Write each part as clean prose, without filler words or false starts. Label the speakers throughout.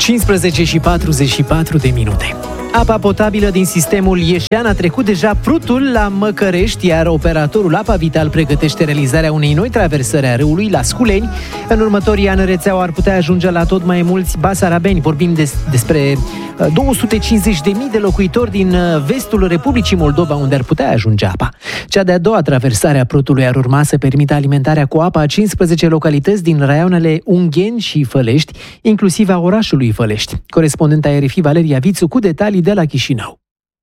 Speaker 1: 15:44. Apa potabilă din sistemul Ieșean a trecut deja Prutul la Măcărești, iar operatorul Apa Vital pregătește realizarea unei noi traversări a râului la Sculeni. În următorii ani, rețeaua ar putea ajunge la tot mai mulți basarabeni. Vorbim despre 250.000 de locuitori din vestul Republicii Moldova, unde ar putea ajunge apa. Cea de-a doua traversare a Prutului ar urma să permită alimentarea cu apă a 15 localități din raioanele Ungheni și Fălești, inclusiv a orașului Fălești. Corespondenta RFI Valeria Vițu cu detalii de la Chișinău.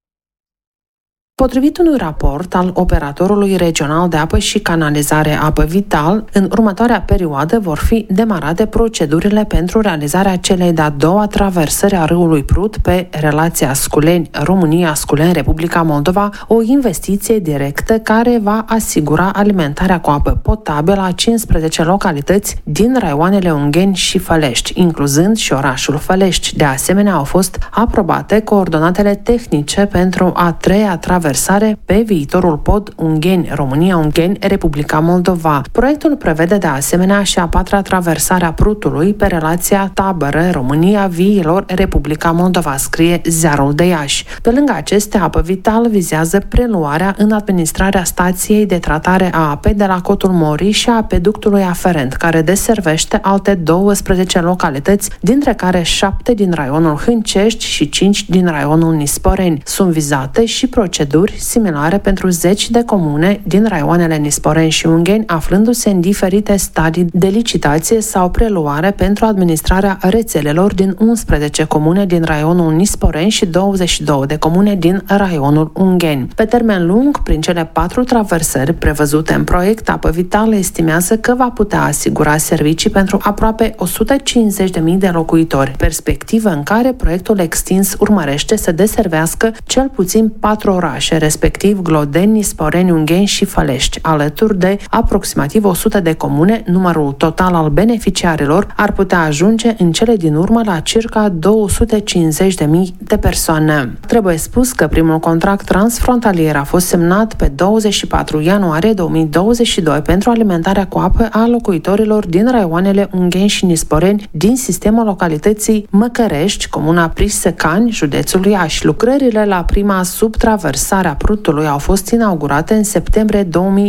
Speaker 2: Potrivit unui raport al operatorului regional de apă și canalizare Apă Vital, în următoarea perioadă vor fi demarate procedurile pentru realizarea celei de-a doua traversări a râului Prut pe relația Sculeni-România, Sculeni-Republica Moldova, o investiție directă care va asigura alimentarea cu apă potabilă a 15 localități din raioanele Ungheni și Fălești, incluzând și orașul Fălești. De asemenea, au fost aprobate coordonatele tehnice pentru a treia traversare pe viitorul pod Ungheni-România, Ungheni-Republica Moldova. Proiectul prevede de asemenea și a patra traversare a Prutului pe relația Tabără-România, Viilor, Republica Moldova, scrie Ziarul de Iași. Pe lângă acestea, Apă Vital vizează preluarea în administrarea stației de tratare a apei de la Cotul Morii și a apeductului aferent, care deservește alte 12 localități, dintre care 7 din raionul Hâncești și 5 din raionul Nisporeni. Sunt vizate și proceduri similare pentru 10 de comune din raioanele Nisporeni și Ungheni, aflându-se în diferite stadii de licitație sau preluare pentru administrarea rețelelor din 11 comune din raionul Nisporeni și 22 de comune din raionul Ungheni. Pe termen lung, prin cele 4 traversări prevăzute în proiect, Apă Vital estimează că va putea asigura servicii pentru aproape 150.000 de locuitori, perspectivă în care proiectul extins urmărește să deservească cel puțin 4 orașe, respectiv Glodeni, Nisporeni, Ungheni și Fălești, alături de aproximativ 100 de comune. Numărul total al beneficiarilor ar putea ajunge în cele din urmă la circa 250.000 de persoane. Trebuie spus că primul contract transfrontalier a fost semnat pe 24 ianuarie 2022 pentru alimentarea cu apă a locuitorilor din raioanele Ungheni și Nisporeni din sistemul localității Măcărești, comuna Prisecani, județul Iași. Lucrările la prima subtraversare a Prutului au fost inaugurate în septembrie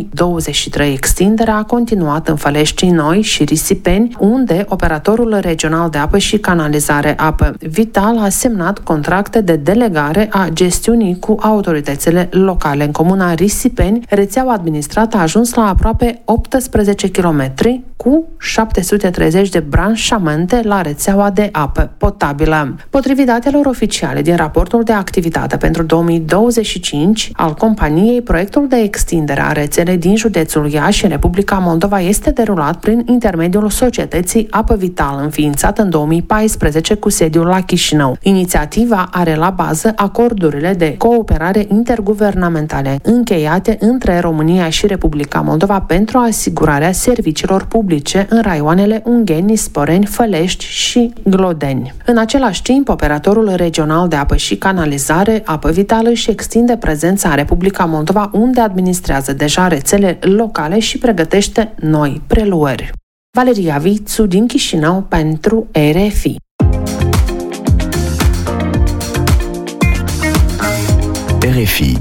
Speaker 2: 2023. Extinderea a continuat în Fălești Noi și Risipeni, unde operatorul regional de apă și canalizare Apă Vital a semnat contracte de delegare a gestiunii cu autoritățile locale. În comuna Risipeni, rețeaua administrată a ajuns la aproape 18 km cu 730 de branșamente la rețeaua de apă potabilă. Potrivit datelor oficiale din raportul de activitate pentru 2025 al companiei, proiectul de extindere a rețelei din județul Iași, în Republica Moldova, este derulat prin intermediul societății Apă Vital, înființată în 2014 cu sediul la Chișinău. Inițiativa are la bază acordurile de cooperare interguvernamentale încheiate între România și Republica Moldova pentru asigurarea serviciilor publice în raioanele Ungheni, Nisporeni, Fălești și Glodeni. În același timp, operatorul regional de apă și canalizare Apă Vital își extinde prezența în Republica Moldova, unde administrează deja rețele locale și pregătește noi preluări. Valeria Vițu din Chișinău pentru RFI.
Speaker 3: RFI.